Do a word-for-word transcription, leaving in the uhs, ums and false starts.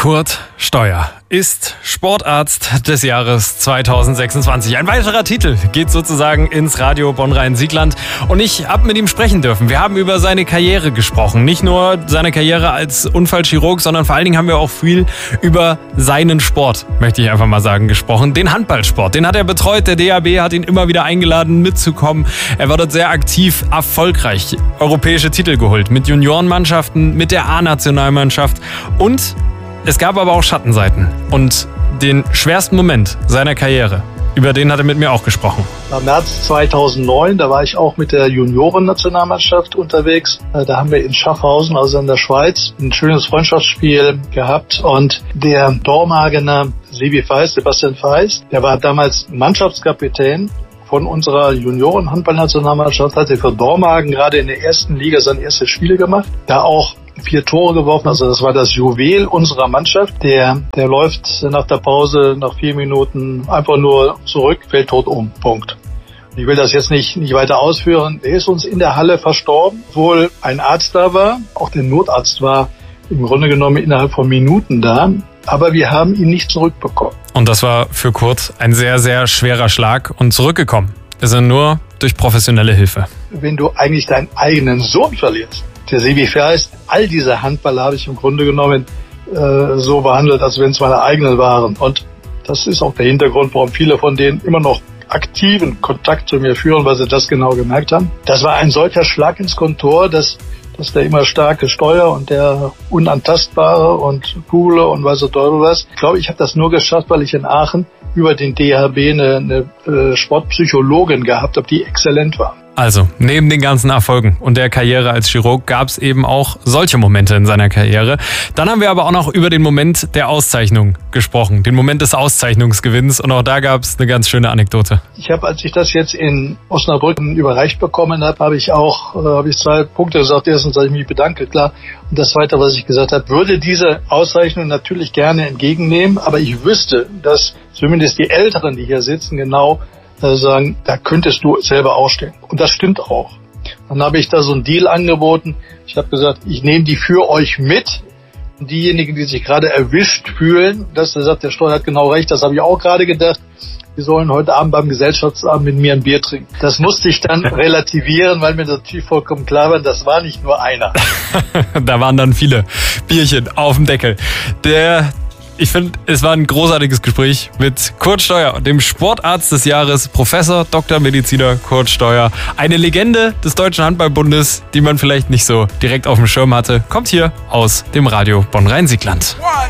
Kurt Steuer ist Sportarzt des Jahres zweitausendsechsundzwanzig. Ein weiterer Titel geht sozusagen ins Radio Bonn-Rhein-Siegland. Und ich habe mit ihm sprechen dürfen. Wir haben über seine Karriere gesprochen. Nicht nur seine Karriere als Unfallchirurg, sondern vor allen Dingen haben wir auch viel über seinen Sport, möchte ich einfach mal sagen, gesprochen. Den Handballsport, den hat er betreut. Der D H B hat ihn immer wieder eingeladen, mitzukommen. Er war dort sehr aktiv, erfolgreich. Europäische Titel geholt mit Juniorenmannschaften, mit der A-Nationalmannschaft. Und es gab aber auch Schattenseiten und den schwersten Moment seiner Karriere, über den hat er mit mir auch gesprochen. Im März zweitausendneun, da war ich auch mit der Junioren-Nationalmannschaft unterwegs. Da haben wir in Schaffhausen, also in der Schweiz, ein schönes Freundschaftsspiel gehabt. Und der Dormagener Sebi Feist, Sebastian Feist, der war damals Mannschaftskapitän von unserer Junioren-Handball-Nationalmannschaft, hat er für Dormagen gerade in der ersten Liga sein erstes Spiel gemacht. Da auch vier Tore geworfen, also das war das Juwel unserer Mannschaft. Der, der läuft nach der Pause, nach vier Minuten einfach nur zurück, fällt tot um. Punkt. Ich will das jetzt nicht, nicht weiter ausführen. Er ist uns in der Halle verstorben, obwohl ein Arzt da war. Auch der Notarzt war im Grunde genommen innerhalb von Minuten da. Aber wir haben ihn nicht zurückbekommen. Und das war für Kurt ein sehr, sehr schwerer Schlag. Und zurückgekommen ist er nur durch professionelle Hilfe. Wenn du eigentlich deinen eigenen Sohn verlierst, der Sebi Feist, all diese Handballer habe ich im Grunde genommen äh, so behandelt, als wenn es meine eigenen waren. Und das ist auch der Hintergrund, warum viele von denen immer noch aktiven Kontakt zu mir führen, weil sie das genau gemerkt haben. Das war ein solcher Schlag ins Kontor, dass, dass der immer starke Steuer und der unantastbare und coole und weiß der Teufel was. Ich glaube, ich habe das nur geschafft, weil ich in Aachen über den D H B eine, eine äh, Sportpsychologin gehabt habe, die exzellent war. Also, neben den ganzen Erfolgen und der Karriere als Chirurg gab es eben auch solche Momente in seiner Karriere. Dann haben wir aber auch noch über den Moment der Auszeichnung gesprochen, den Moment des Auszeichnungsgewinns, und auch da gab es eine ganz schöne Anekdote. Ich habe, als ich das jetzt in Osnabrück überreicht bekommen habe, habe ich auch äh, habe ich zwei Punkte gesagt. Erstens habe ich mich bedankt, klar. Und das Zweite, was ich gesagt habe, würde diese Auszeichnung natürlich gerne entgegennehmen, aber ich wüsste, dass zumindest die Älteren, die hier sitzen, genau sagen, da könntest du selber ausstellen. Und das stimmt auch. Dann habe ich da so einen Deal angeboten. Ich habe gesagt, ich nehme die für euch mit. Und diejenigen, die sich gerade erwischt fühlen, dass er sagt, der Steuer hat genau recht, das habe ich auch gerade gedacht. Wir sollen heute Abend beim Gesellschaftsabend mit mir ein Bier trinken. Das musste ich dann relativieren, weil mir natürlich vollkommen klar war, das war nicht nur einer. Da waren dann viele Bierchen auf dem Deckel. Der Ich finde, es war ein großartiges Gespräch mit Kurt Steuer, dem Sportarzt des Jahres, Professor, Doktor Mediziner Kurt Steuer. Eine Legende des Deutschen Handballbundes, die man vielleicht nicht so direkt auf dem Schirm hatte, kommt hier aus dem Radio Bonn-Rhein-Siegland.